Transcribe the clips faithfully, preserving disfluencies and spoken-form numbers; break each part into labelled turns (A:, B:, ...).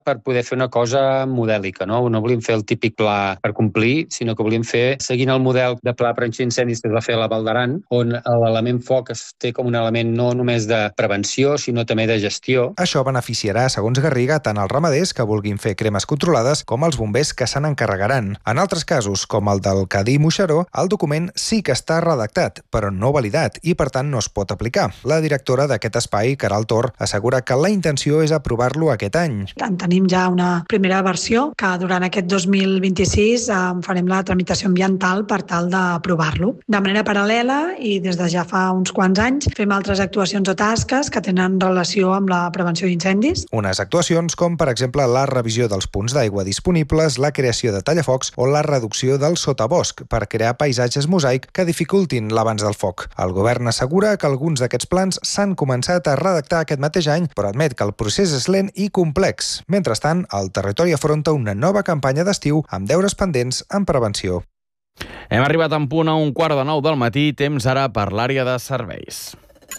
A: per poder fer una cosa modèlica, no? No volíem fer el típic pla per complir, sinó que volíem fer, seguint el model de pla prevenció d'incendis que es va fer a la Val d'Aran, on l'element foc es té com un element no només de prevenció, sinó també de gestió.
B: Això beneficiarà, segons Garriga, tant els ramaders que vulguin fer cremes controlades com els bombers que se n'encarregaran. En altres casos, com el del Cadí Moixeró, el document sí que està redactat, però no validat, i per tant no es pot aplicar. La directora d'aquest espai, Caral Tor, assegura que la intenció és aprovar-lo aquest any.
C: Tenim ja una primera versió que durant aquest dos mil vint-i-sis eh, farem la tramitació ambiental per tal d'aprovar-lo. De manera paral·lela i des de ja fa uns quants anys fem altres actuacions o tasques que tenen relació amb la prevenció d'incendis.
B: Unes actuacions com, per exemple, la revisió dels punts d'aigua disponibles, la creació de tallafocs o la reducció del sotabosc per crear paisatges mosaic que dificultin l'abans del foc. El govern assegura que alguns d'aquests plans s'han començat a redactar aquest mateix any, però admet que el procés és lent i complex. Mentrestant, el territori afronta una nova campanya d'estiu amb deures pendents en prevenció.
D: Hem arribat en punt a un quart de nou del matí, temps ara per l'àrea de serveis.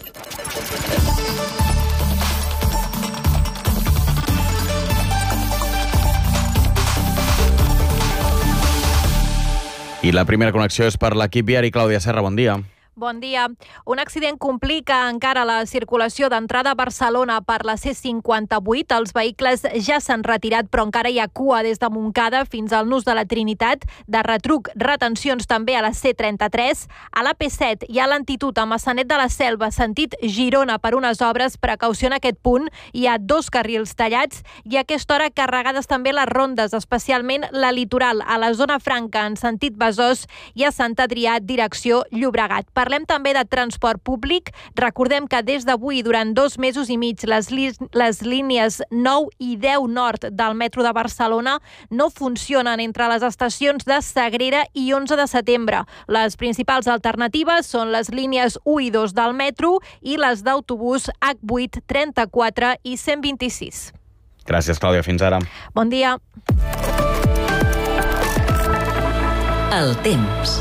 D: I la primera connexió és per l'equip viari. Clàudia Serra, bon dia.
E: Bon dia. Un accident complica encara la circulació d'entrada a Barcelona per la C cinquanta-vuit. Els vehicles ja s'han retirat, però encara hi ha cua des de Montcada fins al Nus de la Trinitat. De retruc, retencions també a la C trenta-tres. A la P set hi ha lentitud a Maçanet de la Selva, sentit Girona, per unes obres. Precaució en aquest punt. Hi ha dos carrils tallats i a aquesta hora carregades també les rondes, especialment la litoral, a la zona franca en sentit Besòs i a Sant Adrià, direcció Llobregat. Parlem també de transport públic. Recordem que des d'avui, durant dos mesos i mig, les, les línies nou i deu nord del metro de Barcelona no funcionen entre les estacions de Sagrera i onze de setembre. Les principals alternatives són les línies u i dos del metro i les d'autobús hac vuit, trenta-quatre i cent vint-i-sis.
D: Gràcies, Clàudia. Fins ara.
E: Bon dia.
F: El temps.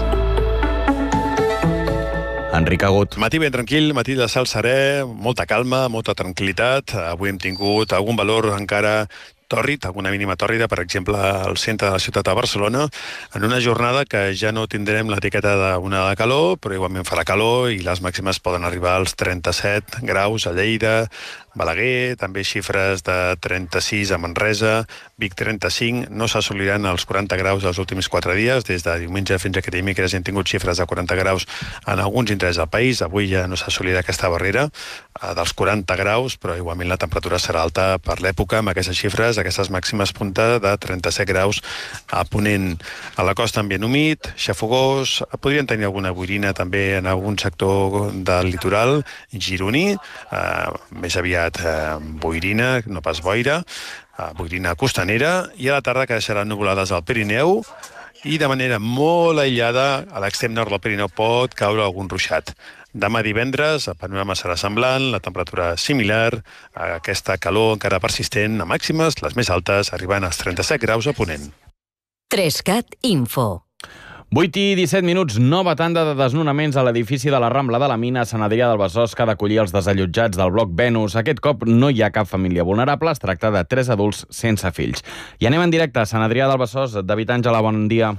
D: Enric Agut.
G: Matí ben tranquil, matí de cel serè, molta calma, molta tranquil·litat. Avui hem tingut algun valor encara tòrrid, alguna mínima tòrrida, per exemple, al centre de la ciutat de Barcelona, en una jornada que ja no tindrem l'etiqueta d'una de calor, però igualment farà calor i les màximes poden arribar als trenta-set graus a Lleida, Balaguer, també xifres de trenta-sis a Manresa, Vic trenta-cinc, no s'assoliran els quaranta graus els últims quatre dies, des de diumenge fins a aquest dimecres hem tingut xifres de quaranta graus en alguns indrets del país, avui ja no s'assolirà aquesta barrera eh, dels quaranta graus, però igualment la temperatura serà alta per l'època, amb aquestes xifres, aquestes màximes punta de trenta-set graus a Ponent. A la costa ambient humit, xafogós, podrien tenir alguna boirina també en algun sector del litoral gironí, eh, més aviat eh, boirina, no pas boira, eh, boirina costanera, i a la tarda que deixaran nuvolades al Pirineu i de manera molt aïllada a l'extrem nord del Pirineu pot caure algun ruixat. Demà divendres el panorama serà semblant, la temperatura similar, aquesta calor encara persistent, a màximes, les més altes, arribant als trenta-set graus a Ponent.
F: Trescat Info.
D: vuit i disset minuts, nova tanda de desnonaments a l'edifici de la Rambla de la Mina a Sant Adrià del Besòs que ha d'acollir els desallotjats del bloc Venus. Aquest cop no hi ha cap família vulnerable, es tracta de tres adults sense fills. I anem en directe a Sant Adrià del Besòs. David Àngela, bon dia.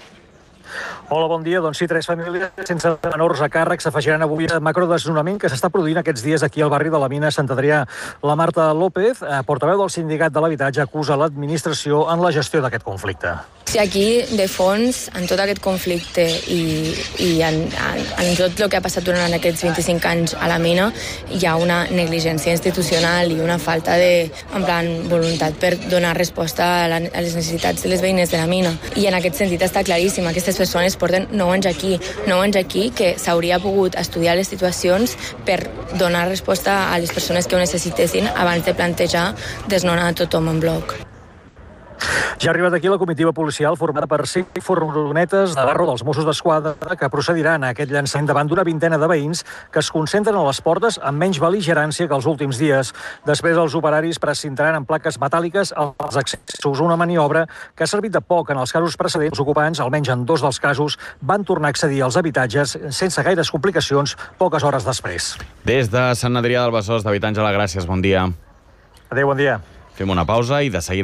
H: Hola, bon dia. Doncs sí, tres famílies sense menors a càrrec s'afegiran avui al macrodesnonament que s'està produint aquests dies aquí al barri de la Mina, Sant Adrià. La Marta López, portaveu del sindicat de l'habitatge, acusa l'administració en la gestió d'aquest conflicte.
I: Si aquí, de fons, en tot aquest conflicte i, i en, en, en tot el que ha passat durant aquests vint-i-cinc anys a la mina, hi ha una negligència institucional i una falta de en plan, voluntat per donar resposta a, la, a les necessitats de les veïnes de la mina. I en aquest sentit està claríssim, aquestes persones porten nou anys aquí, nou anys aquí que s'hauria pogut estudiar les situacions per donar resposta a les persones que ho necessitessin abans de plantejar desnonar tothom en bloc.
H: Ja ha arribat aquí la comitiva policial formada per cinc furgonetes de barro dels Mossos d'Esquadra que procediran a aquest llançament davant d'una vintena de veïns que es concentren a les portes amb menys bel·ligerància que els últims dies. Després els operaris precintaran amb plaques metàl·liques els accessos, una maniobra que ha servit de poc en els casos precedents. Els ocupants, almenys en dos dels casos, van tornar a accedir als habitatges sense gaires complicacions poques hores després.
D: Des de Sant Adrià del Besòs, David Àngela, gràcies, bon dia.
H: Adéu, bon dia.
D: Fem una pausa i de seguida